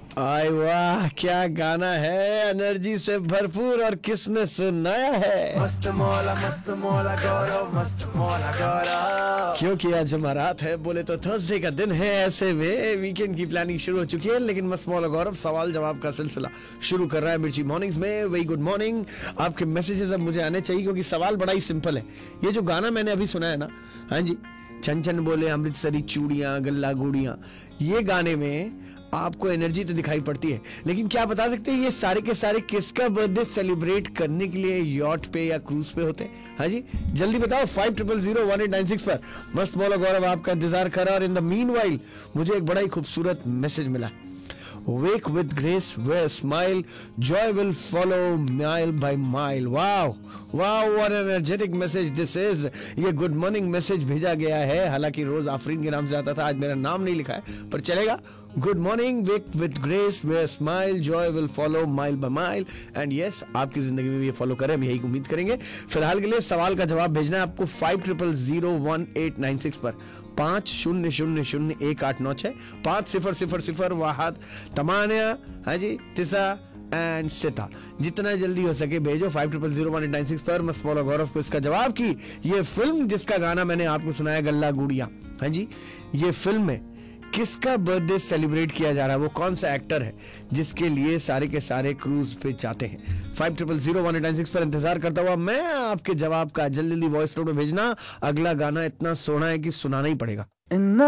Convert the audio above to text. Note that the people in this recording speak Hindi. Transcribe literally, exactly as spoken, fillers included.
आय वाह, क्या गाना है, एनर्जी से भरपूर। और किसने सुनाया है? मस्त मौला मस्त मौला गौरव, मस्त मौला गौरव। क्योंकि आज जमरात है, बोले तो थर्सडे का दिन है, ऐसे में वीकेंड की प्लानिंग शुरू हो चुकी है। लेकिन मस्त मौला गौरव सवाल जवाब का सिलसिला शुरू कर रहा है मिर्ची मॉर्निंग्स में। Very good morning. आपके मैसेजेस अब मुझे आने चाहिए, क्योंकि सवाल बड़ा ही सिंपल है। ये जो गाना मैंने अभी सुना है ना, हाँ जी, छन छन बोले अमृतसरी चूड़ियां गल्ला गुड़ियां, ये गाने में आपको एनर्जी तो दिखाई पड़ती है, लेकिन क्या बता सकते हैं ये सारे के सारे किसका बर्थडे सेलिब्रेट करने के लिए यॉट पे या क्रूज पे होते हैं? हाँ जी, जल्दी बताओ। Five triple zero one eight nine six पर मस्त मौला गौरव आपका इंतजार कर रहा है। और इन द मीन वाइल मुझे एक बड़ा ही खूबसूरत मैसेज मिला। Wake with grace, wear a smile, joy will follow mile by mile. Wow, wow, what an energetic message this is. ये गुड मॉर्निंग मैसेज भेजा गया है, हालांकि रोज आफरीन के नाम से आता था, आज मेरा नाम नहीं लिखा है, पर चलेगा। Good morning, wake with grace, where smile, Joy will follow mile bye mile. And yes, आपकी जिंदगी में भी ये फॉलो करें, हम यही उम्मीद करेंगे। फिलहाल के लिए सवाल का जवाब भेजना है आपको five triple zero one eight nine six पर। पांच शून्य शून्य शून्य एक आठ नौ छह पांच सिफर सिफर सिफर वाहद तमानिया, हाँ जी, तिसा एंड सिता। जितना जल्दी हो सके भेजो five triple zero one eight nine six पर। मस्त मौला गौरव को इसका जवाब की ये फिल्म जिसका गाना मैंने आपको सुनाया गल्ला गुड़िया, हाँ जी, ये फिल्म में किसका बर्थडे सेलिब्रेट किया जा रहा है? वो कौन सा एक्टर है जिसके लिए सारे के सारे क्रूज पे जाते हैं? Five triple zero one eight nine six पर इंतजार करता हुआ मैं आपके जवाब का। जल्दी जल्दी वॉइस नोट में भेजना। अगला गाना इतना सोना है कि सुनाना ही पड़ेगा।